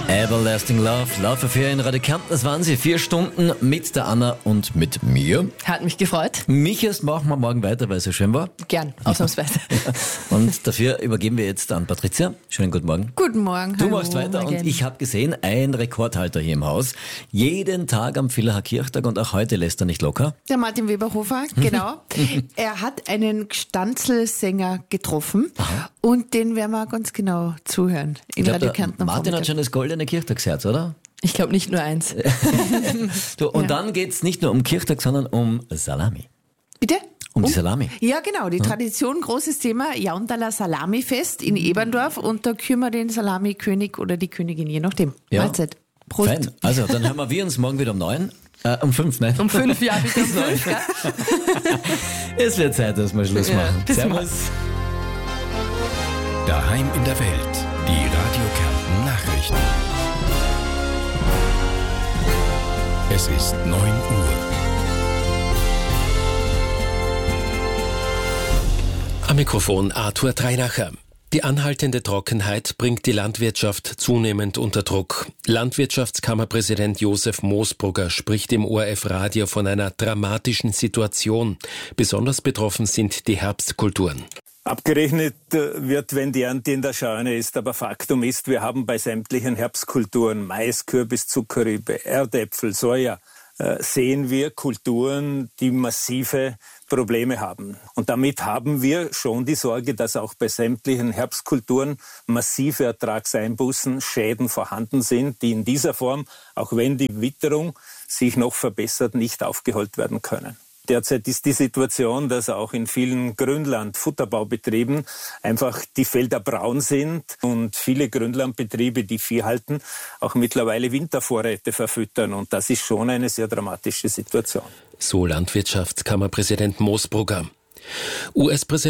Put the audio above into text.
Everlasting Love, Love Affair in Radio Kärnten. Das waren sie, 4 Stunden mit der Anna und mit mir. Hat mich gefreut. Mich erst machen wir morgen weiter, weil es so schön war. Gern, ausnahmsweise. Und dafür übergeben wir jetzt an Patricia. Schönen guten Morgen. Guten Morgen. Du machst weiter und ich habe gesehen, ein Rekordhalter hier im Haus. Jeden Tag am Villacher Kirchtag und auch heute lässt er nicht locker. Der Martin Weberhofer, genau. Er hat einen Gstanzl-Sänger getroffen. Aha. Und den werden wir ganz genau zuhören in Radio Kärnten am Martin hat Vormittag. schon das goldene Kirchtagsherz, oder? Ich glaube nicht nur eins. Du, und dann geht's nicht nur um Kirchtag, sondern um Salami. Bitte? Um die Salami. Ja, genau. Die Tradition, großes Thema, Jauntaler Salami-Fest in Eberndorf. Und da küren wir den Salami-König oder die Königin, je nachdem. Ja. Mahlzeit. Prost. Fein. Also, dann hören wir uns morgen wieder um 9. Um 5, ne? Um 5, ja, bitte um 5. Ja. Es wird Zeit, dass wir Schluss machen. bis Servus. Daheim in der Welt. Die Radio Kärnten Nachrichten. Es ist 9 Uhr. Am Mikrofon Arthur Dreinacher. Die anhaltende Trockenheit bringt die Landwirtschaft zunehmend unter Druck. Landwirtschaftskammerpräsident Josef Moosbrugger spricht im ORF-Radio von einer dramatischen Situation. Besonders betroffen sind die Herbstkulturen. Abgerechnet wird, wenn die Ernte in der Scheune ist. Aber Faktum ist, wir haben bei sämtlichen Herbstkulturen, Mais, Kürbis, Zuckerrübe, Erdäpfel, Soja, sehen wir Kulturen, die massive Probleme haben. Und damit haben wir schon die Sorge, dass auch bei sämtlichen Herbstkulturen massive Ertragseinbußen, Schäden vorhanden sind, die in dieser Form, auch wenn die Witterung sich noch verbessert, nicht aufgeholt werden können. Derzeit ist die Situation, dass auch in vielen Grünland-Futterbaubetrieben einfach die Felder braun sind und viele Grünlandbetriebe, die Vieh halten, auch mittlerweile Wintervorräte verfüttern. Und das ist schon eine sehr dramatische Situation. So Landwirtschaftskammerpräsident Moosbrugger. US-Präsident